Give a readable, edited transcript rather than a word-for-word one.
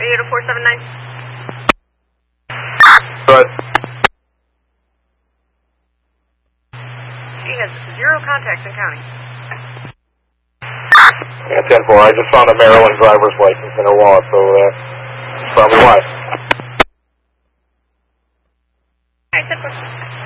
479. Good. She has 0 contacts in county. Yeah, 10-4. I just found a Maryland driver's license in her wallet, so that's probably why. Alright, 10-4.